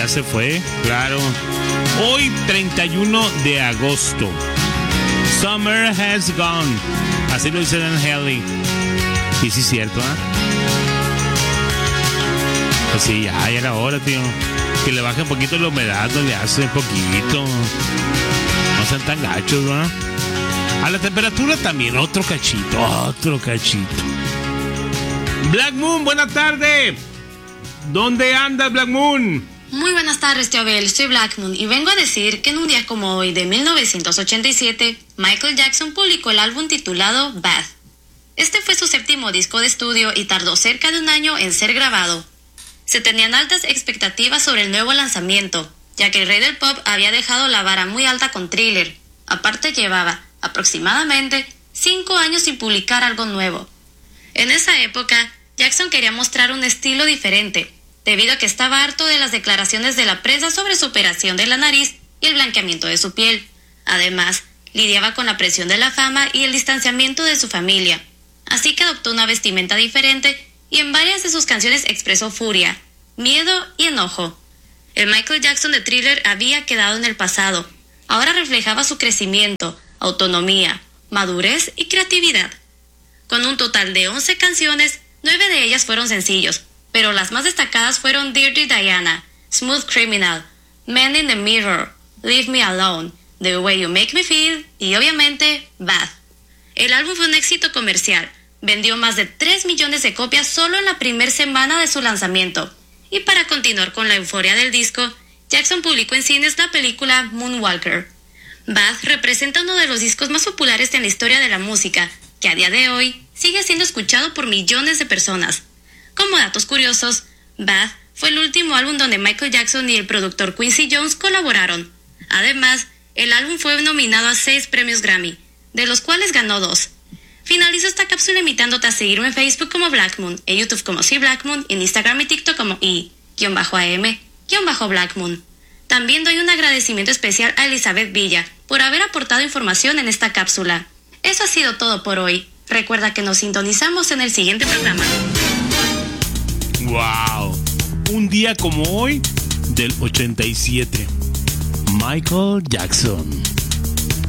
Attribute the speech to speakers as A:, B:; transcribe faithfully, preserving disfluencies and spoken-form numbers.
A: ya se fue, claro. Hoy, treinta y uno de agosto. Summer has gone. Así lo dice Dan Haley. Y sí es cierto, ¿eh? Pues sí, ya, ya era hora, tío. Que le baje un poquito la humedad, no le hace poquito. No sean tan gachos, ¿no? A la temperatura también, otro cachito, otro cachito. Black Moon, buena tarde. ¿Dónde anda Black Moon?
B: Muy buenas tardes, tío Abel. Soy Black Moon y vengo a decir que en un día como hoy de mil novecientos ochenta y siete, Michael Jackson publicó el álbum titulado Bad. Este fue su séptimo disco de estudio y tardó cerca de un año en ser grabado. Se tenían altas expectativas sobre el nuevo lanzamiento, ya que el rey del pop había dejado la vara muy alta con Thriller. Aparte llevaba aproximadamente cinco años sin publicar algo nuevo. En esa época, Jackson quería mostrar un estilo diferente, debido a que estaba harto de las declaraciones de la prensa sobre su operación de la nariz y el blanqueamiento de su piel. Además, lidiaba con la presión de la fama y el distanciamiento de su familia. Así que adoptó una vestimenta diferente y en varias de sus canciones expresó furia, miedo y enojo. El Michael Jackson de Thriller había quedado en el pasado. Ahora reflejaba su crecimiento, autonomía, madurez y creatividad. Con un total de once canciones, nueve de ellas fueron sencillos, pero las más destacadas fueron Dirty Diana, Smooth Criminal, Man in the Mirror, Leave Me Alone, The Way You Make Me Feel y obviamente Bad. El álbum fue un éxito comercial, vendió más de tres millones de copias solo en la primera semana de su lanzamiento. Y para continuar con la euforia del disco, Jackson publicó en cines la película Moonwalker. Bad representa uno de los discos más populares en la historia de la música, que a día de hoy sigue siendo escuchado por millones de personas. Como datos curiosos, Bad fue el último álbum donde Michael Jackson y el productor Quincy Jones colaboraron. Además, el álbum fue nominado a seis premios Grammy, de los cuales ganó dos. Finalizo esta cápsula invitándote a seguirme en Facebook como Black Moon, en YouTube como C Black Moon, en Instagram y TikTok como i-am-Black Moon. También doy un agradecimiento especial a Elizabeth Villa por haber aportado información en esta cápsula. Eso ha sido todo por hoy. Recuerda que nos sintonizamos en el siguiente programa.
A: ¡Wow! Un día como hoy del ochenta y siete. Michael Jackson.